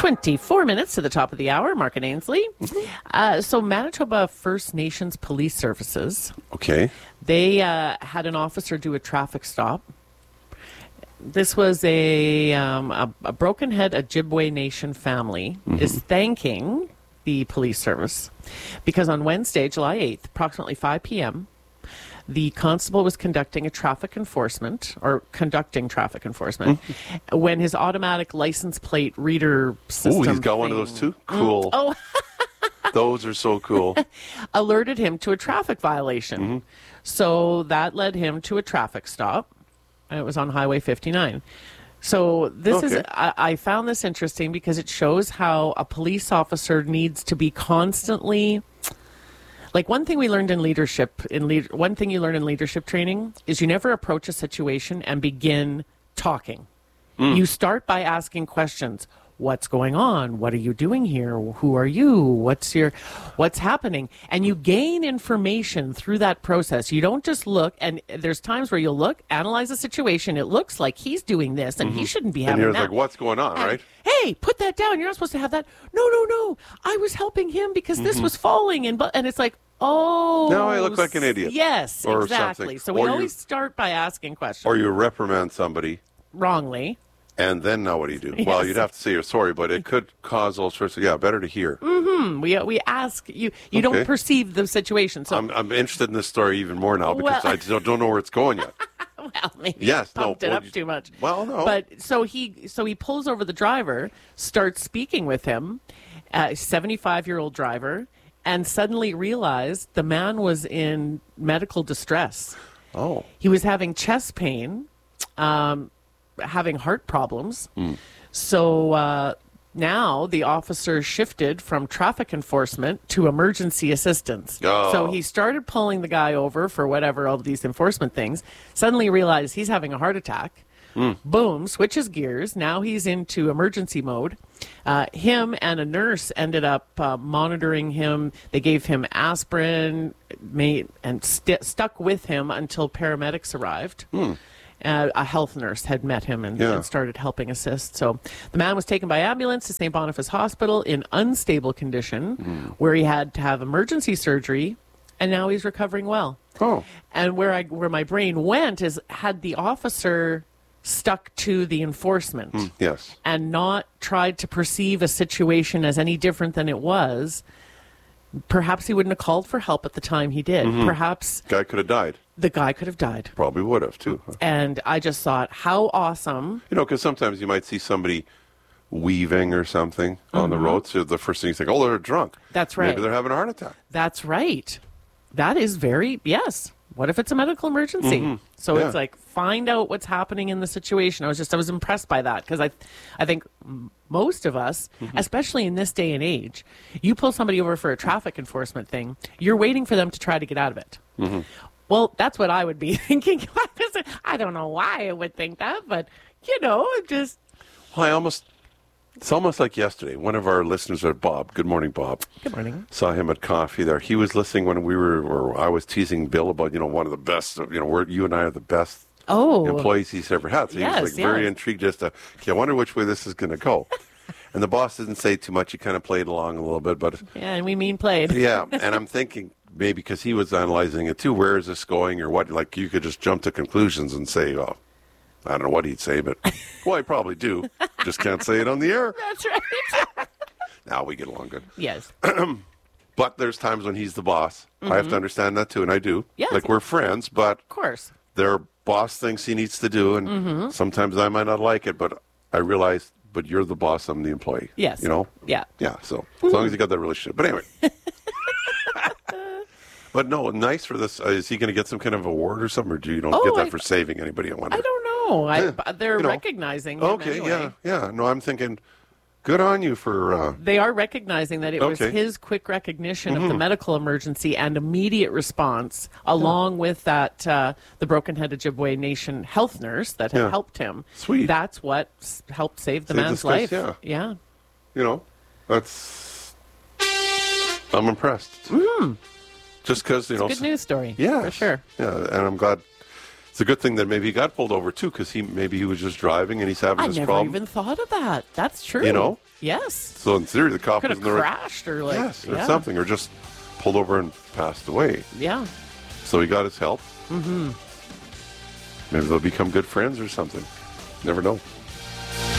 24 minutes to the top of the hour. Mark and Ainsley. So Manitoba First Nations Police Services. Okay. They had an officer do a traffic stop. This was a Broken Head Ojibwe Nation family is thanking the police service because on Wednesday, July 8th, approximately 5 p.m., the constable was conducting traffic enforcement when his automatic license plate reader system He's got one of those too? Cool. Oh. Those are so cool. Alerted him to a traffic violation. So that led him to a traffic stop. It was on Highway 59. So this is, I found this interesting because it shows how a police officer needs to be constantly, like one thing we learned in leadership, one thing you learn in leadership training is you never approach a situation and begin talking. You start by asking questions. What's going on? What are you doing here? Who are you? What's happening? And you gain information through that process. You don't just look, and there's times where you'll look, analyze the situation. It looks like he's doing this, and he shouldn't be having that. And you're like, what's going on, right? Hey, put that down. You're not supposed to have that. No. I was helping him because this was falling, and it's like, oh. Now I look like an idiot. Yes, or exactly. Something. So we always start by asking questions. Or you reprimand somebody. Wrongly. And then now what do you do? Yes. Well, you'd have to say you're sorry, but it could cause all sorts of, better to hear. We ask you. You don't perceive the situation. So I'm interested in this story even more now because I don't know where it's going yet. Well, maybe pumped it up too much. Well, no. But so he pulls over the driver, starts speaking with him, a 75-year-old driver, and suddenly realized the man was in medical distress. Oh. He was having chest pain. Having heart problems. So now the officer shifted from traffic enforcement to emergency assistance. Oh. So he started pulling the guy over for whatever, all of these enforcement things, suddenly realized he's having a heart attack. Boom, switches gears. Now he's into emergency mode. Him and a nurse ended up monitoring him. They gave him aspirin and stuck with him until paramedics arrived. A health nurse had met him and started helping assist. So the man was taken by ambulance to St. Boniface Hospital in unstable condition, where he had to have emergency surgery, and now he's recovering well. Oh. And where my brain went is, had the officer stuck to the enforcement Yes. and not tried to perceive a situation as any different than it was, perhaps he wouldn't have called for help at the time he did. Perhaps Guy could have died. the guy could have died. Probably would have, too. And I just thought, how awesome. Because sometimes you might see somebody weaving or something on the road. So the first thing you think, oh, they're drunk. That's right. Maybe they're having a heart attack. That's right. That is yes. What if it's a medical emergency? So it's like, find out what's happening in the situation. I was impressed by that because I think most of us, especially in this day and age, you pull somebody over for a traffic enforcement thing, you're waiting for them to try to get out of it. Well, that's what I would be thinking. I don't know why I would think that, but just. Well, it's almost like yesterday. One of our listeners, Bob. Good morning, Bob. Good morning. Saw him at coffee there. He was listening when I was teasing Bill about, one of the best, you and I are the best employees he's ever had. So he was very intrigued as to, I wonder which way this is going to go. And the boss didn't say too much. He kind of played along a little bit, but. Yeah, and we mean played. Yeah, and I'm thinking maybe because he was analyzing it too, where is this going or what? Like you could just jump to conclusions and say, oh, I don't know what he'd say, but well, I probably do. Just can't say it on the air. That's right. Now we get along good. Yes. But there's times when he's the boss. I have to understand that too, and I do. Yes. Like we're friends, but Of course. there are boss things he needs to do, and sometimes I might not like it, but I realize, but you're the boss, I'm the employee. Yes. Yeah. Yeah, so as long as you got that relationship. But anyway. But no, nice for this. Is he going to get some kind of award or something, or do you don't get that for saving anybody? I wonder. I don't know. They're recognizing him anyway. Yeah. No, I'm thinking, good on you for... They are recognizing that it was his quick recognition of the medical emergency and immediate response, along with that the Broken Head Ojibwe Nation health nurse that had helped him. Sweet. That's what helped save the man's life. Yeah. That's... I'm impressed. Just because, It's a good news story. Yeah. For sure. Yeah, and I'm glad. It's a good thing that maybe he got pulled over, too, because maybe he was just driving and he's having this problem. I never even thought of that. That's true. Yes. So in theory, the cop could have crashed or like or something, or just pulled over and passed away. Yeah. So he got his help. Mm-hmm. Maybe they'll become good friends or something. Never know.